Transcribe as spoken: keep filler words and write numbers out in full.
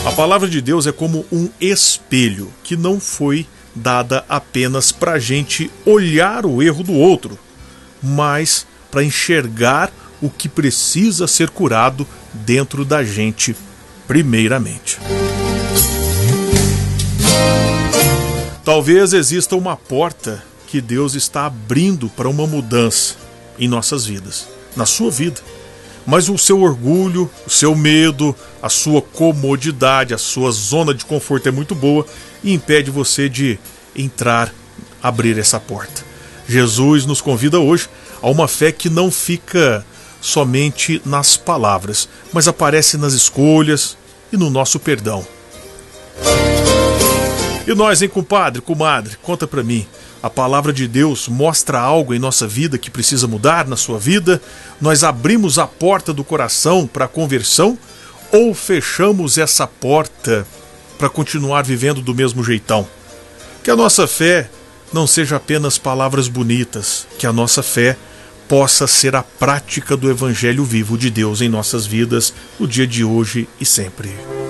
A palavra de Deus é como um espelho que não foi dada apenas para a gente olhar o erro do outro, mas para enxergar o que precisa ser curado dentro da gente primeiramente. Talvez exista uma porta que Deus está abrindo para uma mudança em nossas vidas, na sua vida. Mas o seu orgulho, o seu medo, a sua comodidade, a sua zona de conforto é muito boa e impede você de entrar, abrir essa porta. Jesus nos convida hoje a uma fé que não fica somente nas palavras, mas aparece nas escolhas e no nosso perdão. E nós, hein, compadre, comadre, conta pra mim. A palavra de Deus mostra algo em nossa vida que precisa mudar na sua vida? Nós abrimos a porta do coração para a conversão ou fechamos essa porta para continuar vivendo do mesmo jeitão? Que a nossa fé não seja apenas palavras bonitas, que a nossa fé possa ser a prática do Evangelho vivo de Deus em nossas vidas, no dia de hoje e sempre.